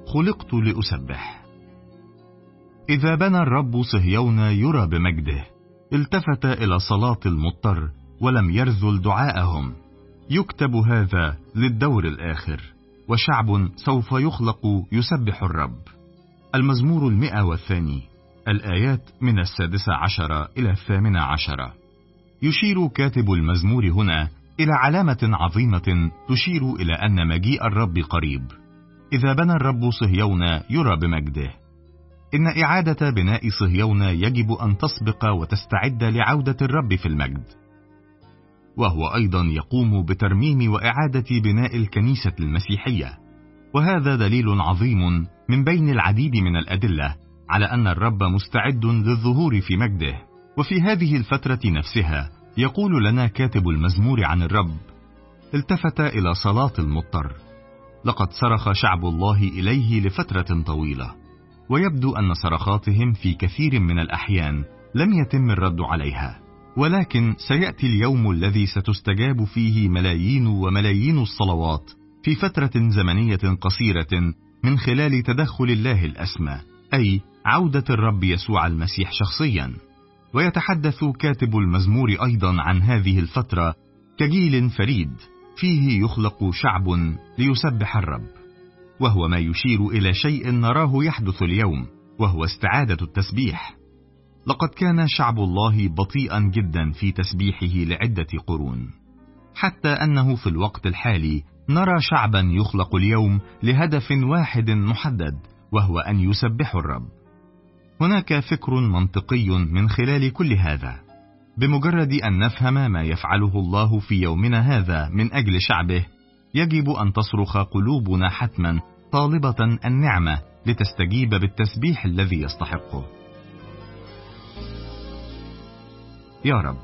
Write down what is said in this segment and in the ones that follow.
خلقت لأسبح. إذا بنى الرب صهيون يرى بمجده، التفت إلى صلاة المضطر ولم يرذل دعاءهم. يكتب هذا للدور الآخر، وشعب سوف يخلق يسبح الرب. المزمور 102، الآيات من 16 إلى 18. يشير كاتب المزمور هنا إلى علامة عظيمة تشير إلى أن مجيء الرب قريب. إذا بنى الرب صهيون يرى بمجده. إن إعادة بناء صهيون يجب أن تسبق وتستعد لعودة الرب في المجد، وهو أيضا يقوم بترميم وإعادة بناء الكنيسة المسيحية. وهذا دليل عظيم من بين العديد من الأدلة على أن الرب مستعد للظهور في مجده. وفي هذه الفترة نفسها يقول لنا كاتب المزمور عن الرب: التفت إلى صلاة المضطر. لقد صرخ شعب الله إليه لفترة طويلة، ويبدو أن صرخاتهم في كثير من الأحيان لم يتم الرد عليها، ولكن سيأتي اليوم الذي ستستجاب فيه ملايين وملايين الصلوات في فترة زمنية قصيرة من خلال تدخل الله الأسمى، أي عودة الرب يسوع المسيح شخصيا. ويتحدث كاتب المزمور أيضا عن هذه الفترة كجيل فريد فيه يخلق شعب ليسبح الرب، وهو ما يشير إلى شيء نراه يحدث اليوم، وهو استعادة التسبيح. لقد كان شعب الله بطيئا جدا في تسبيحه لعدة قرون، حتى أنه في الوقت الحالي نرى شعبا يخلق اليوم لهدف واحد محدد، وهو أن يسبحوا الرب. هناك فكر منطقي من خلال كل هذا. بمجرد أن نفهم ما يفعله الله في يومنا هذا من أجل شعبه، يجب أن تصرخ قلوبنا حتما طالبة النعمة لتستجيب بالتسبيح الذي يستحقه. يا رب،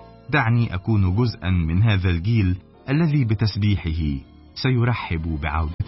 دعني أكون جزءا من هذا الجيل الذي بتسبيحه سيرحب بعودتك.